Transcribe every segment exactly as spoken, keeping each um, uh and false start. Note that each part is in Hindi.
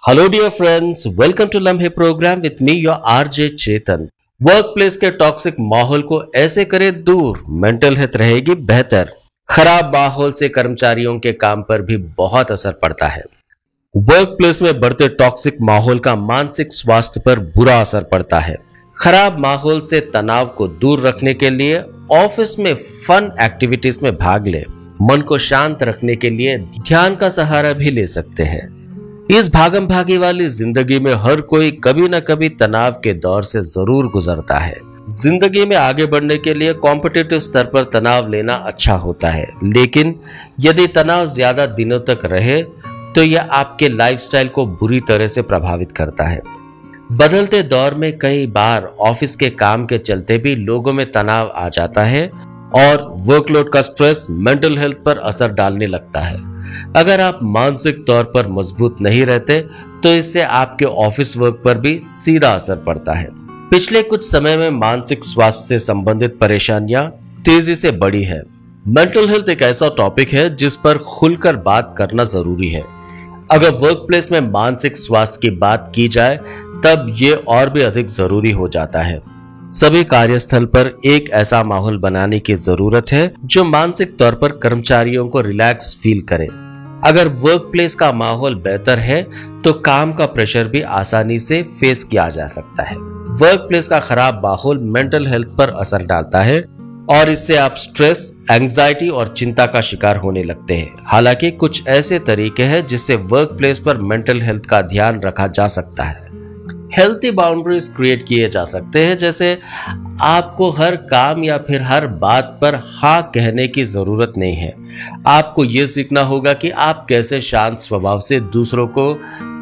Hello dear friends, welcome to लम्हे programme with me your RJ Chetan. Work place के टॉक्सिक माहौल को ऐसे करे दूर, मेंटल हेल्थ रहेगी बेहतर। खराब माहौल से कर्मचारियों के काम पर भी बहुत असर पड़ता है। वर्क प्लेस में बढ़ते टॉक्सिक माहौल का मानसिक स्वास्थ्य पर बुरा असर पड़ता है। खराब माहौल से तनाव को दूर रखने के लिए ऑफिस में फन एक्टिविटीज में भाग ले। मन को शांत रखने के लिए ध्यान का सहारा भी ले सकते हैं। इस भागम भागी वाली जिंदगी में हर कोई कभी न कभी तनाव के दौर से जरूर गुजरता है। जिंदगी में आगे बढ़ने के लिए कॉम्पिटिटिव स्तर पर तनाव लेना अच्छा होता है, लेकिन यदि तनाव ज्यादा दिनों तक रहे तो यह आपके लाइफस्टाइल को बुरी तरह से प्रभावित करता है। बदलते दौर में कई बार ऑफिस के काम के चलते भी लोगों में तनाव आ जाता है और वर्कलोड का स्ट्रेस मेंटल हेल्थ पर असर डालने लगता है। अगर आप मानसिक तौर पर मजबूत नहीं रहते तो इससे आपके ऑफिस वर्क पर भी सीधा असर पड़ता है। पिछले कुछ समय में मानसिक स्वास्थ्य से संबंधित परेशानियां तेजी से बढ़ी है। मेंटल हेल्थ एक ऐसा टॉपिक है जिस पर खुलकर बात करना जरूरी है। अगर वर्क प्लेस में मानसिक स्वास्थ्य की बात की जाए तब ये और भी अधिक जरूरी हो जाता है। सभी कार्यस्थल पर एक ऐसा माहौल बनाने की जरूरत है जो मानसिक तौर पर कर्मचारियों को रिलैक्स फील करे। अगर वर्क प्लेस का माहौल बेहतर है तो काम का प्रेशर भी आसानी से फेस किया जा सकता है। वर्क प्लेस का खराब माहौल मेंटल हेल्थ पर असर डालता है और इससे आप स्ट्रेस, एंजाइटी और चिंता का शिकार होने लगते हैं। हालांकि कुछ ऐसे तरीके हैं जिससे वर्क प्लेस पर मेंटल हेल्थ का ध्यान रखा जा सकता है। हेल्थी बाउंड्रीज क्रिएट किए जा सकते हैं, जैसे आपको हर काम या फिर हर बात पर हाँ कहने की जरूरत नहीं है। आपको ये सीखना होगा कि आप कैसे शांत स्वभाव से दूसरों को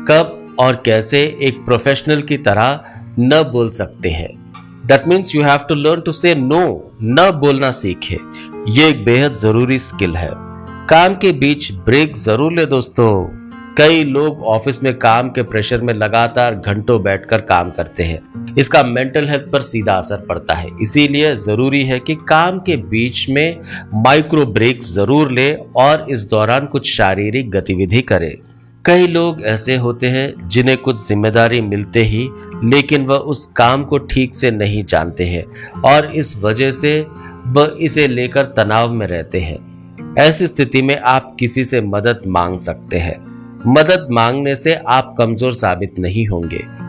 कब और कैसे एक प्रोफेशनल की तरह न बोल सकते हैं। That means you have to learn to से नो। न बोलना सीखे, ये एक बेहद जरूरी स्किल है। काम के बीच ब्रेक जरूर ले दोस्तों। कई लोग ऑफिस में काम के प्रेशर में लगातार घंटों बैठकर काम करते हैं। इसका मेंटल हेल्थ पर सीधा असर पड़ता है। इसीलिए जरूरी है कि काम के बीच में माइक्रो ब्रेक जरूर ले और इस दौरान कुछ शारीरिक गतिविधि करें। कई लोग ऐसे होते हैं जिन्हें कुछ जिम्मेदारी मिलते ही लेकिन वह उस काम को ठीक से नहीं जानते हैं और इस वजह से वह इसे लेकर तनाव में रहते हैं। ऐसी स्थिति में आप किसी से मदद मांग सकते हैं। मदद मांगने से आप कमजोर साबित नहीं होंगे।